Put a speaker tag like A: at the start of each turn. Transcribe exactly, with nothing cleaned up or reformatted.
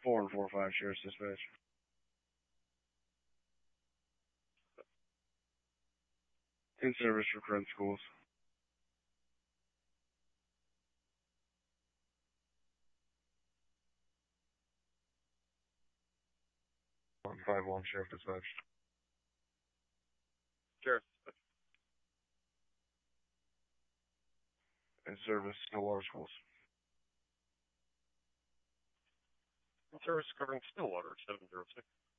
A: four and four five Sheriff's Dispatch. In service for Kren Schools. one five one Sheriff Dispatch.
B: Sheriff.
A: In service, Stillwater Schools.
B: In service covering Stillwater, seven zero six.